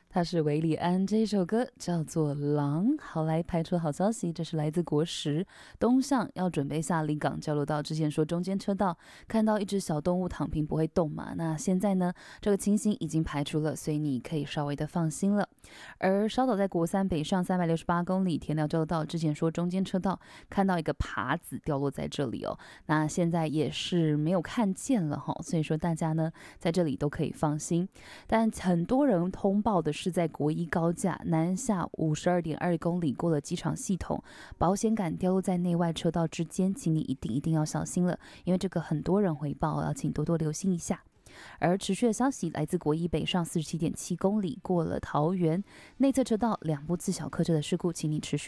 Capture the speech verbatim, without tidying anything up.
他是韦礼安，这一首歌叫做《狼》。好，来排除好消息，这是来自国十东向要准备下离港交流道之前说中间车道看到一只小动物躺平不会动嘛？那现在呢，这个情形已经排除了，所以你可以稍微的放心了。而稍早在国三北上三百六十八公里田寮交流道之前说中间车道看到一个耙子掉落在这里哦，那现在也是没有看见了哈，所以说大家呢在这里都可以放心。但很多人通报的是在国一高架南下五十二点二公里过了机场系统，保险杆掉落在内外车道之间，请你一定一定要小心了，因为这个很多人回报，要请多多留心一下。而持续的消息来自国一北上四十七点七公里过了桃园内侧车道两部自小客车的事故，请你持续